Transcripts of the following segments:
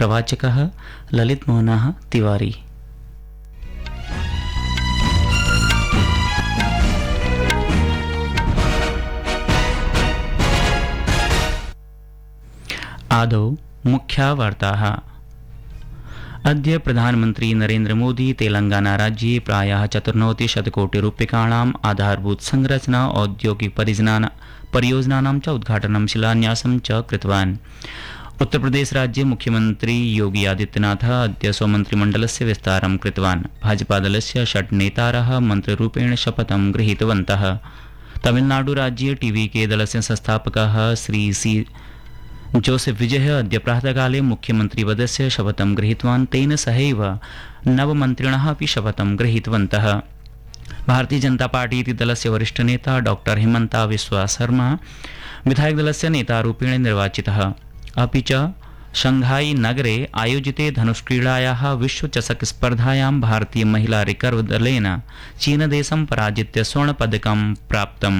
प्रवाचकः ललितमोहनः तिवारी। आदौ मुख्या वार्ताः। अद्य प्रधानमन्त्री नरेन्द्र मोदी तेलंगानाराज्ये प्रायः 94-शतकोटिरूप्यकाणाम् आधारभूतसंरचना औद्योगिकपरियोजनानां च उद्घाटनं शिलान्यासं च कृतवान्। उत्तरप्रदेशराज्ये मुख्यमन्त्री योगी आदित्यनाथः अद्य स्वमन्त्रिमण्डलस्य विस्तारं कृतवान्। भाजपादलस्य 6 नेतारः मन्त्रिरूपेण शपथं गृहीतवन्तः। तमिलनाडुराज्ये टीवीके दलस्य संस्थापकः श्री सी जोसेफ विजयः अद्य प्रातःकाले मुख्यमन्त्रिपदस्य शपथं गृहीतवान्। तेन सहैव नवमन्त्रिणः अपि शपथं गृहीतवन्तः। भारतीय जनता पार्टी इति दलस्य वरिष्ठनेता डॉक्टर हिमन्ता बिस्वा शर्मा विधायकदलस्य नेतारूपेण निर्वाचितः। अपि च शंघाई नगरे आयोजिते धनुष्क्रीडायाः विश्वचषकस्पर्धायां भारतीय महिला रिकर्व दलेन चीनदेशं पराजित्य स्वर्णपदकं प्राप्तम्।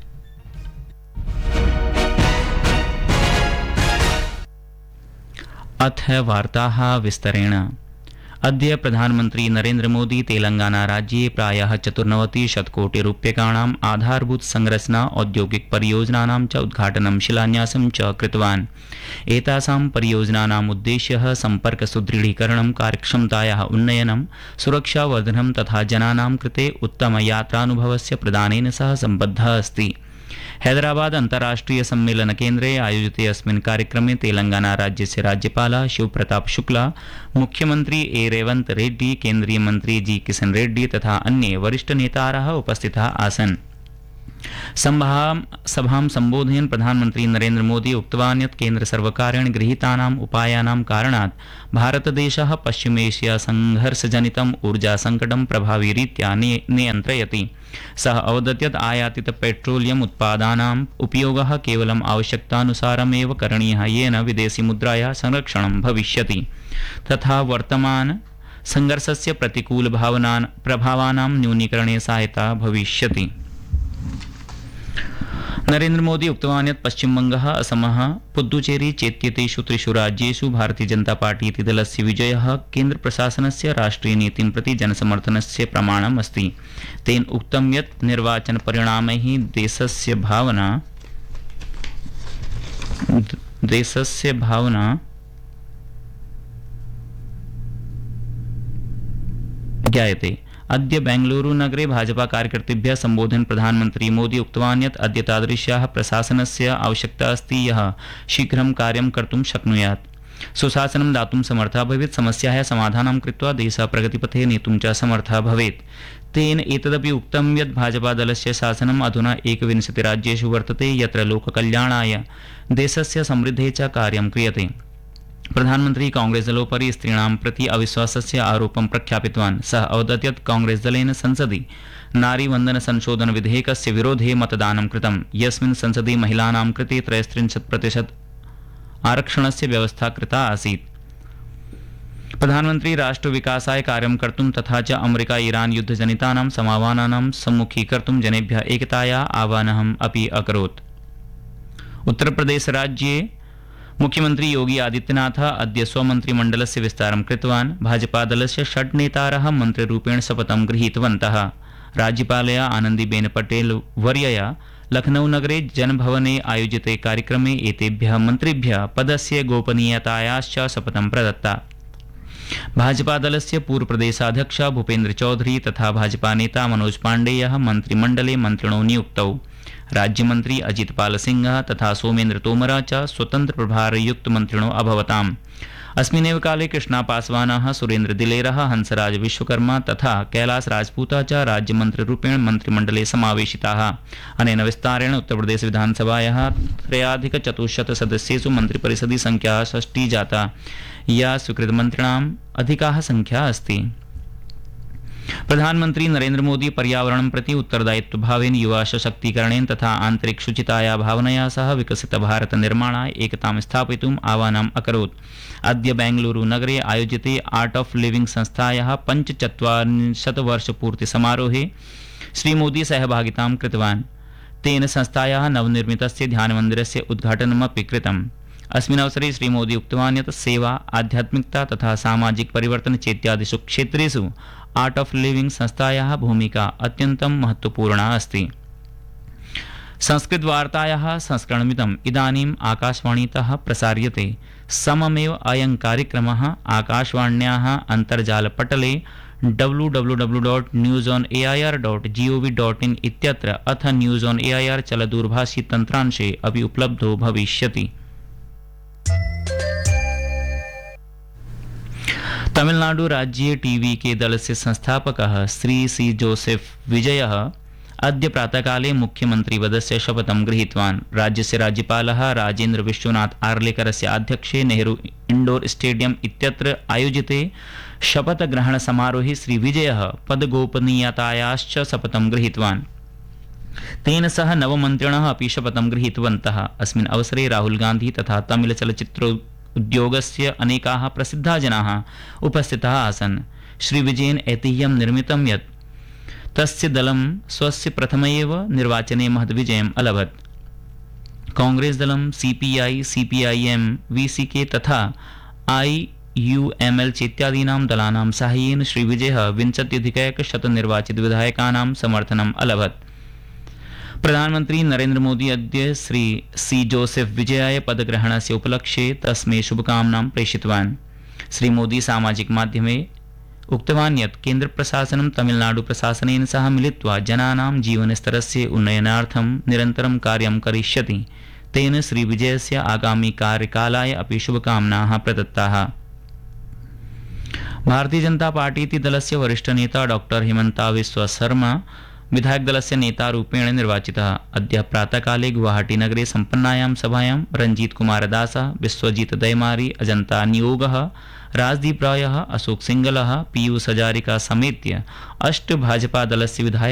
अथ वार्ताः विस्तरेण। अद्य प्रधानमन्त्री नरेन्द्र मोदी तेलंगानाराज्ये प्रायः 94-शतकोटिरूप्यकाणाम् आधारभूतसंरचना औद्योगिकपरियोजनानां च उद्घाटनं शिलान्यासं च कृतवान्। एतासां परियोजनानाम् उद्देश्यः सम्पर्कसुदृढीकरणं, कार्यक्षमतायाः उन्नयनं, सुरक्षावर्धनं तथा जनानां कृते उत्तमयात्रानुभवस्य प्रदानेन सह सम्बद्धः अस्ति। हैदराबाद अंतर्राष्ट्रीय सम्मेलन केन्द्रे आयोजिते अस्मिन् कार्यक्रमे तेलंगाना राज्यस्य राज्यपालः शिवप्रताप शुक्ला, मुख्यमंत्री ए रेवंत रेड्डी, केन्द्रीय मंत्री जी किशन रेड्डी तथा अन्ये वरिष्ठनेतारः उपस्थिताः आसन्। सभां सम्बोधयन् प्रधानमंत्री नरेन्द्र मोदी उक्तवान् यत् केन्द्रसर्वकारेण गृहीतानाम् उपायानां कारणात् भारतदेशः पश्चिमेशिया संघर्षजनितम् ऊर्जासङ्कटं प्रभावीरीत्या नियन्त्रयति। सः अवदत् यत् आयातित पेट्रोलियम उत्पादानाम् उपयोगः केवलम् आवश्यकतानुसारमेव करणीयः, येन विदेशीमुद्रायाः संरक्षणं भविष्यति तथा वर्तमान संघर्षस्य प्रतिकूल प्रभावानां न्यूनीकरणे सहायता भविष्यति। नरेन्द्र मोदी उक्तवान् यत् पश्चिमबङ्गः, असमः, पुद्दुचेरी चेत्येतेषु 3 राज्येषु भारतीय जनता पार्टी इति दलस्य विजयः केन्द्रप्रशासनस्य राष्ट्रियनीतिं प्रति जनसमर्थनस्य प्रमाणम् अस्ति। तेन उक्तं यत् निर्वाचनपरिणामैः देशस्य भावना ज्ञायते। अद्य बेंगलुरु नगरे भाजपा कार्यकर्तृभ्यः सम्बोधयन् प्रधानमन्त्री मोदी उक्तवान् यत् अद्य तादृश्याः प्रशासनस्य आवश्यकता अस्ति यः शीघ्रं कार्यं कर्तुं शक्नुयात्, सुशासनं दातुं समर्थः भवेत्, समस्याः समाधानं कृत्वा देशः प्रगतिपथे नेतुं च समर्थः भवेत्। तेन एतदपि उक्तं यत् भाजपादलस्य शासनम् अधुना 21 राज्येषु वर्तते, यत्र लोककल्याणाय देशस्य समृद्धेः च कार्यं क्रियते। प्रधानमंत्री कांग्रेस दलोपरि स्त्रीणां प्रति अविश्वासस्य आरोपं प्रख्यापितवान्। सः अवदत् यत् कांग्रेस दलेन संसदि नारीवन्दन संशोधन विधेयकस्य विरोधे मतदानं कृतं, यस्मिन् संसदि महिलानां कृते 33% आरक्षणस्य व्यवस्था कृता आसीत्। प्रधानमंत्री राष्ट्रविकासाय कार्यं कर्तुं तथा च अमेरिका ईरान युद्धजनितानां समावानानां सम्मुखीकर्तुं जनेभ्यः एकतायाः आह्वानम् अपि अकरोत्। उत्तरप्रदेशराज्ये मुख्यमंत्री योगी आदित्यनाथः अद्य स्वमन्त्रिमण्डलस्य विस्तारं कृतवान्। भाजपादलस्य 6 नेतारः मन्त्रिरूपेण शपथं गृहीतवन्तः। राज्यपालया आनन्दीबेन पटेल वर्यया लखनऊ नगरे जनभवने आयोजिते कार्यक्रमे एतेभ्यः मन्त्रिभ्यः पदस्य गोपनीयतायाश्च शपथं प्रदत्ता। भाजपादलस्य पूर्वप्रदेशाध्यक्ष भूपेन्द्र चौधरी तथा भाजपा नेता मनोज पाण्डेयः मन्त्रिमण्डले मन्त्रिणो नियुक्तौ। राज्यमंत्री अजित पाल सिंह तथा सोमेन्द्र तोमर च स्वतंत्र प्रभारयुक्त मन्त्रिणो अभवताम्। अस्मिन्नेव काले कृष्णा पासवानः, सुरेन्द्र दिलेरः, हंसराज विश्वकर्मा तथा कैलाश राजपूतः च राज्यमन्त्रिरूपेण मन्त्रिमण्डले समावेशिताः। अनेन विस्तारेण उत्तरप्रदेश विधानसभायाः 3,400 सदस्येषु मन्त्रिपरिषदि संख्या 6 जाता, या स्वीकृतमन्त्रिणाम् अधिकाः संख्या अस्ति। प्रधानमंत्री नरेन्द्र मोदी पर्यावरणं प्रति उत्तरदायित्वभावेन युवा सशक्तीकरणेन तथा आंतरिक शुचिताया भावनया सह विकसित भारत निर्माणाय एकतां स्थापयितुम् आह्वानम् अकरोत्। अद्य बेंगलुरु नगरे आयोजिते आर्ट ऑफ लिविंग संस्थायाः 45 वर्षपूर्ति समारोहे श्रीमोदी सहभागितां कृतवान्। तेन संस्थायाः नवनिर्मितस्य ध्यानमन्दिरस्य उद्घाटनमपि कृतम्। अस्मिन् अवसरे श्रीमोदी उक्तवान् यत् सेवा आध्यात्मिकता तथा सामाजिक परिवर्तन चेत्यादिषु क्षेत्रेषु आर्ट ऑफ लिविंग संस्थायाः भूमिका अत्यन्तं महत्वपूर्णा अस्ति। संस्कृतवार्तायाः संस्करणमिदम् इदानीम् आकाशवाणीतः प्रसार्यते। सममेव अयं कार्यक्रमः आकाशवाण्याः अन्तर्जालपटले www.newsonair.gov.in इत्यत्र अथ न्यूज़ ऑन एआईआर चलदूरभाषी तन्त्रांशे अपि उपलब्धो भविष्यति। तमिलनाडु राज्ये टीवी के दलस्य संस्थापकः श्री सी जोसेफ विजयः अद्य प्रातःकाले मुख्यमन्त्रिपदस्य शपथं गृहीतवान्। राज्यस्य राज्यपालः राजेन्द्र विश्वनाथ आर्लेकरस्य आध्यक्षे नेहरू इंडोर स्टेडियम इत्यत्र आयोजिते शपथग्रहणसमारोहे श्रीविजयः पदगोपनीयतायाश्च शपथं गृहीतवान्। तेन सह नवमन्त्रिणः अपि शपथं गृहीतवन्तः। अस्मिन् अवसरे राहुल गान्धी तथा तमिलचलच्चित्रोद्योगस्य अनेकाः प्रसिद्धाः जनाः उपस्थिताः आसन्। श्रीविजयेन ऐतिह्यं निर्मितं यत् तस्य दलं स्वस्य प्रथमैव निर्वाचने महद्विजयम् अलभत्। कांग्रेस दलं सीपीआई, सीपीआईएम, वीसीके तथा आईयूएमएल चेत्यादीनां दलानां साहाय्येन श्रीविजयः विंशत्यधिकैकशत निर्वाचितविधायकानां समर्थनम् अलभत्। प्रधानमन्त्री नरेन्द्र मोदी अद्य श्री सी जोसेफ विजयाय पदग्रहणस्य उपलक्ष्ये तस्मै शुभकामनां प्रेषितवान्। श्रीमोदी सामाजिक माध्यमे उक्तवान् यत् केन्द्रप्रशासनं तमिलनाडुप्रशासनेन सह मिलित्वा जनानां जीवनस्तरस्य उन्नयनार्थं निरन्तरं कार्यं करिष्यति। तेन श्रीविजयस्य आगामी कार्यकालाय अपि शुभकामनाः प्रदत्ताः। भारतीय जनता पार्टी दलस्य वरिष्ठनेता डॉक्टर हिमंता बिस्वा शर्मा विधायकदलस्य नेतारूपेण निर्वाचितः। अद्य प्रातःकाले गुवाहाटीनगरे सम्पन्नायां सभायां रंजीत कुमार दासः, विश्वजीत दैमारी, अजंता नियोगः, राजदीप रायः, अशोक सिंगलः, पीयूष हजारिका समेत्य 8 भाजपा दलस्य विधायकाः